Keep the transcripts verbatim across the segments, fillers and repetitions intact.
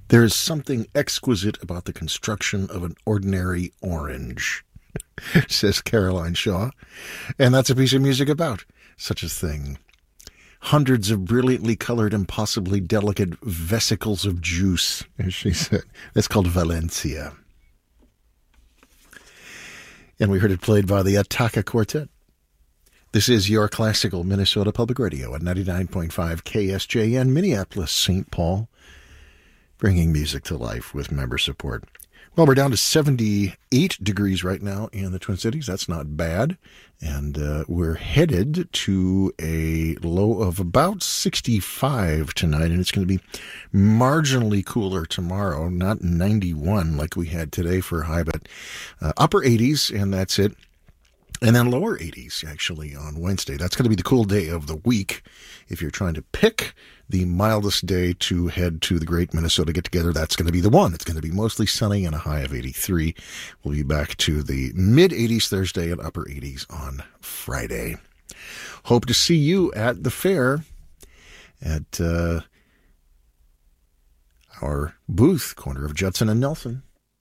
There is something exquisite about the construction of an ordinary orange, says Caroline Shaw. And that's a piece of music about such a thing. Hundreds of brilliantly colored, impossibly delicate vesicles of juice, as she said. That's called Valencia. And we heard it played by the Ataka Quartet. This is your classical Minnesota Public Radio at ninety-nine point five K S J N, Minneapolis, Saint Paul, bringing music to life with member support. Well, we're down to seventy-eight degrees right now in the Twin Cities. That's not bad. And uh, we're headed to a low of about sixty-five tonight, and it's going to be marginally cooler tomorrow, not ninety-one like we had today for a high, but uh, upper eighties, and that's it. And then lower eighties, actually, on Wednesday. That's going to be the cool day of the week. If you're trying to pick the mildest day to head to the Great Minnesota Get-Together, that's going to be the one. It's going to be mostly sunny and a high of eighty-three. We'll be back to the mid-eighties Thursday and upper eighties on Friday. Hope to see you at the fair at uh, our booth, corner of Judson and Nelson.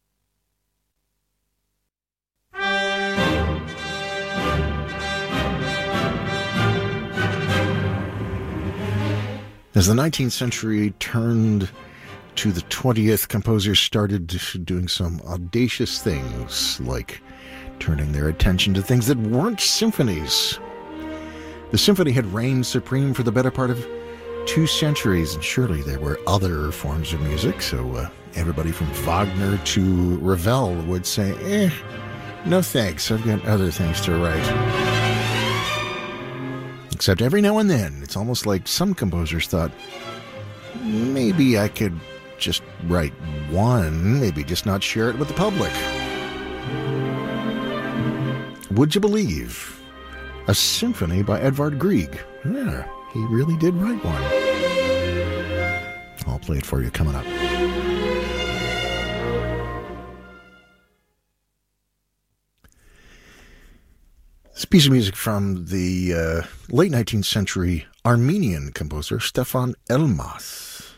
As the nineteenth century turned to the twentieth, composers started doing some audacious things, like turning their attention to things that weren't symphonies. The symphony had reigned supreme for the better part of two centuries, and surely there were other forms of music, so uh, everybody from Wagner to Ravel would say, eh, no thanks, I've got other things to write. Except every now and then, it's almost like some composers thought, maybe I could just write one, maybe just not share it with the public. Would you believe? A symphony by Edvard Grieg. Yeah, he really did write one. I'll play it for you coming up. This piece of music from the uh, late nineteenth century Armenian composer Stefan Elmas.